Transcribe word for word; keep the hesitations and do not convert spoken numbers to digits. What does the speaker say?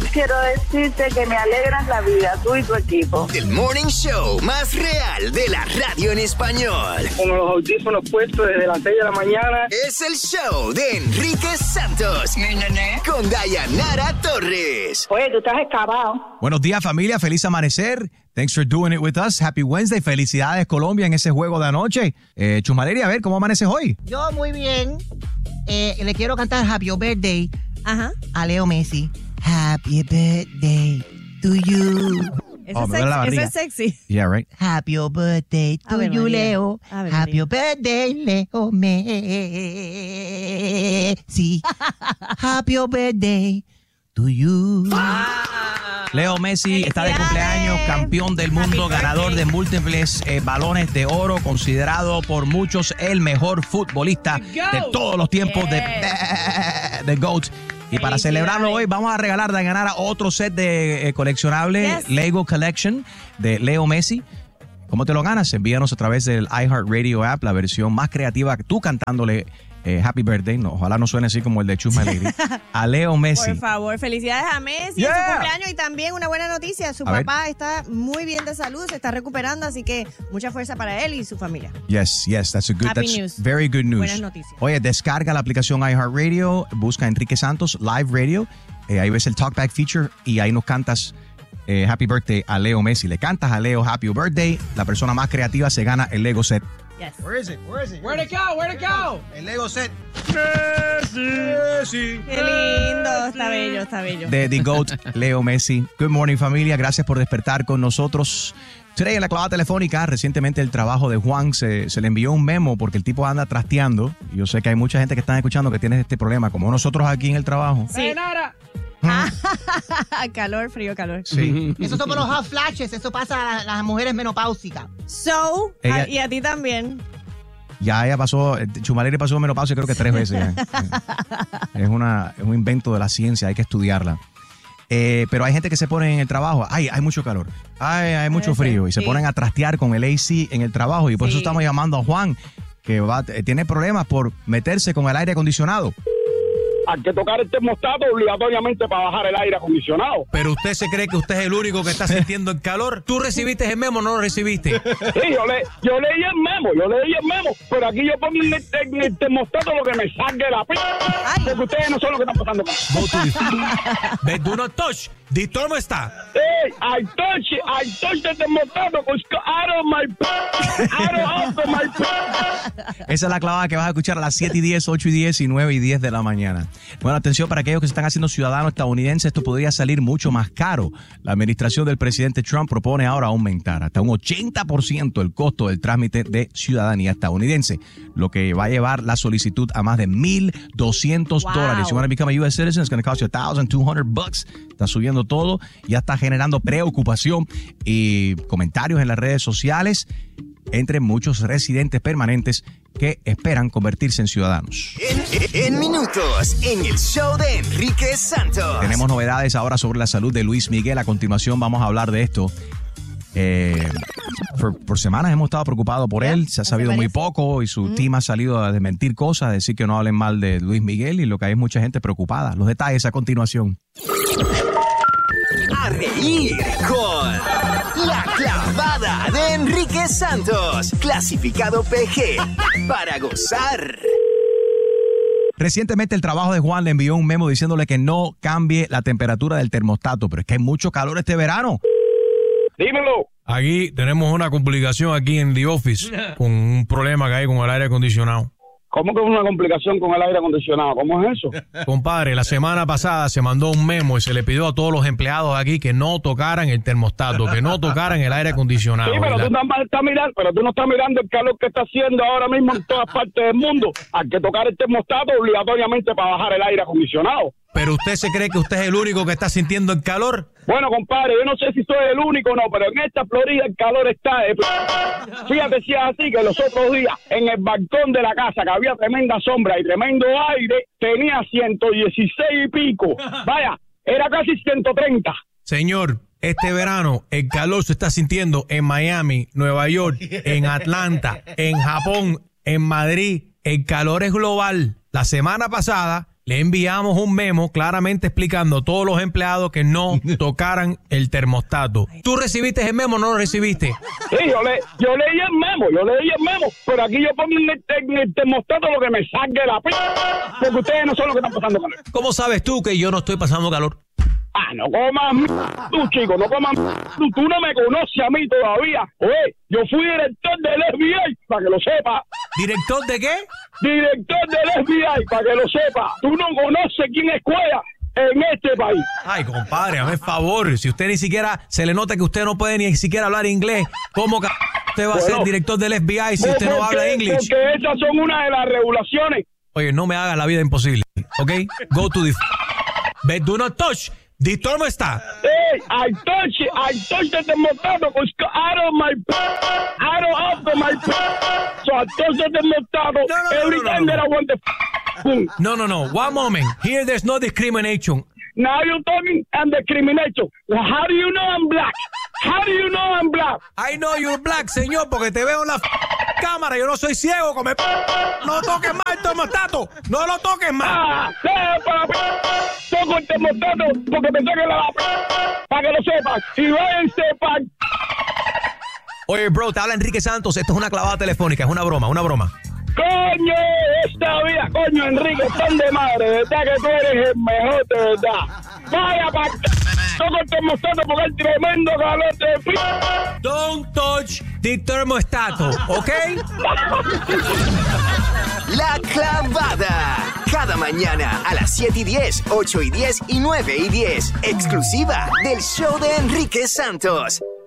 quiero decirte que me alegras la vida, tú y tu equipo. El morning show más real de la radio en español. Con los audífonos puestos desde las seis de la mañana. Es el show de Enrique Santos. Con Dayanara Torres. Oye, tú estás excavado. Buenos días, familia. Feliz amanecer. Thanks for doing it with us. Happy Wednesday. Felicidades, Colombia, en ese juego de anoche. Eh, Chusmaleri, a ver, ¿cómo amaneces hoy? Yo muy bien. Eh, le quiero cantar Happy Birthday Ajá. a Leo Messi. Happy Birthday to you. Eso, Oh, es me duele la sexy, eso barriga. es sexy. Yeah, right. Happy Birthday to Ave you, María. Leo. Ave Happy María. Birthday, Leo Messi. Happy Birthday to you. Leo Messi está de ¡Felicidades! cumpleaños, campeón del mundo, Happy ganador birthday. de múltiples eh, balones de oro, considerado por muchos el mejor futbolista de todos los tiempos de, de GOAT. Y para Felicidades. celebrarlo hoy vamos a regalar de ganar a otro set de eh, coleccionables Yes. Lego Collection de Leo Messi. ¿Cómo te lo ganas? Envíanos a través del iHeartRadio app la versión más creativa, tú cantándole eh, Happy Birthday, no, ojalá no suene así como el de Chusmaleri, a Leo Messi. Por favor, felicidades a Messi Yeah. en su cumpleaños y también una buena noticia. Su A ver. papá está muy bien de salud, se está recuperando, así que mucha fuerza para él y su familia. Yes, yes, that's a good, Happy that's news. very good news. Buenas noticias. Oye, descarga la aplicación iHeartRadio, busca Enrique Santos Live Radio, eh, ahí ves el Talkback feature y ahí nos cantas eh, Happy Birthday a Leo Messi. Le cantas a Leo Happy Birthday, la persona más creativa se gana el Lego set. Yes. Where is it? Where is it? Where'd it go? Where'd it go? El Lego set. Qué lindo, está bello, está bello. De The GOAT, Leo Messi. Good morning, familia. Gracias por despertar con nosotros. Today, en la clavada telefónica, recientemente el trabajo de Juan se, se le envió un memo porque el tipo anda trasteando. Yo sé que hay mucha gente que está escuchando que tiene este problema, como nosotros aquí en el trabajo. Sí. Nara. Calor, frío, calor. Sí. Esos son los hot flashes. Eso pasa a las, las mujeres menopáusicas. So, Ella- a- y a ti también. Ya ella pasó, Chusmaleri pasó menopausia creo que tres veces ya. Es, una, es un invento de la ciencia, hay que estudiarla. Eh, pero hay gente que se pone en el trabajo, ay, hay mucho calor, ay, hay mucho Puede frío, ser, y se sí. ponen a trastear con el A C en el trabajo, y por Sí. eso estamos llamando a Juan, que va, eh, tiene problemas por meterse con el aire acondicionado. Hay que tocar el termostato obligatoriamente para bajar el aire acondicionado. Pero usted se cree que usted es el único que está sintiendo el calor. ¿Tú recibiste el memo o no lo recibiste? Sí, yo, le, yo leí el memo, yo leí el memo, pero aquí yo pongo en el, en el termostato lo que me salga la p***, porque ustedes no son los que están pasando. Go to the- But do not touch. The thermostat. Hey, I touch it, I touch the termostato, because out of my p***, out of my p***. Esa es la clavada que vas a escuchar a las siete y diez, ocho y diez y nueve y diez de la mañana. Bueno, atención para aquellos que se están haciendo ciudadanos estadounidenses, esto podría salir mucho más caro. La administración del presidente Trump propone ahora aumentar hasta un ochenta por ciento el costo del trámite de ciudadanía estadounidense, lo que va a llevar la solicitud a más de mil doscientos Wow. dólares. Si you want to become a U S citizen, it's going to cost you one thousand two hundred bucks. Está subiendo todo, ya está generando preocupación y comentarios en las redes sociales entre muchos residentes permanentes que esperan convertirse en ciudadanos. En, en minutos, en el show de Enrique Santos. Tenemos novedades ahora sobre la salud de Luis Miguel. A continuación vamos a hablar de esto. Eh, por, por semanas hemos estado preocupados por Ya, él. Se ha hace sabido muy varias- poco y su team ha salido a desmentir cosas, a decir que no hablen mal de Luis Miguel, y lo que hay es mucha gente preocupada. Los detalles a continuación. A reír con La Clavada de Enrique Santos. Clasificado P G. Para gozar. Recientemente el trabajo de Juan le envió un memo diciéndole que no cambie la temperatura del termostato, pero es que hay mucho calor este verano. Dímelo. Aquí tenemos una complicación aquí en The Office con un problema que hay con el aire acondicionado. ¿Cómo que es una complicación con el aire acondicionado? ¿Cómo es eso? Compadre, la semana pasada se mandó un memo y se le pidió a todos los empleados aquí que no tocaran el termostato, que no tocaran el aire acondicionado. Sí, pero Y tú, la- nada más estás mirando, pero tú no estás mirando el calor que está haciendo ahora mismo en todas partes del mundo. Hay que tocar el termostato obligatoriamente para bajar el aire acondicionado. Pero usted se cree que usted es el único que está sintiendo el calor. Bueno, compadre, yo no sé si soy el único o no, pero en esta Florida el calor está de... Fíjate si es así, que los otros días en el balcón de la casa, que había tremenda sombra y tremendo aire, tenía ciento dieciséis y pico. Vaya, era casi ciento treinta. Señor, este verano el calor se está sintiendo en Miami, Nueva York, en Atlanta, en Japón, en Madrid. El calor es global. La semana pasada le enviamos un memo claramente explicando a todos los empleados que no tocaran el termostato. ¿Tú recibiste el memo o no lo recibiste? Sí, yo, le, yo leí el memo, yo leí el memo, pero aquí yo pongo en el, en el termostato lo que me saque la p... porque ustedes no son los que están pasando calor. ¿Cómo sabes tú que yo no estoy pasando calor? Ah, no comas m- tú, chico, no comas m- tú, tú no me conoces a mí todavía. Oye, yo fui director del F B I, para que lo sepa. ¿Director de qué? Director del F B I, para que lo sepa. Tú no conoces quién es Cuella en este país. Ay, compadre, hazme favor. Si usted ni siquiera se le nota que usted no puede ni siquiera hablar inglés, ¿cómo ca- usted va a Bueno, ser director del F B I si usted no porque- habla inglés? Porque esas son una de las regulaciones. Oye, no me hagas la vida imposible, ¿ok? Go to the... But do not touch. The thermostat. Hey, I touch it. I touch the thermostato because out of my out of after my so I touch the thermostato No, no, no, every no, no, time no. that I want the boom. No, no, no. One moment. Here there's no discrimination. Now you're talking and discrimination. Well, how do you know I'm black? How do you know I'm black? I know you're black, señor, porque te veo en la f- cámara. Yo no soy ciego, come p- No toques más el termostato. No lo toques más. Ah, eh, para p- toco el termostato porque pensé que era la p- para que lo sepan. Y váyanse para... Oye, bro, te habla Enrique Santos. Esto es una clavada telefónica. Es una broma, una broma. Coño, esta vida, coño, Enrique, tan de madre, verdad que tú eres el mejor, de verdad. Vaya pa' toco el termostato porque hay tremendo calor de p... Don't touch the thermostato, ¿ok? La Clavada. Cada mañana a las siete y diez, ocho y diez y nueve y diez. Exclusiva del show de Enrique Santos.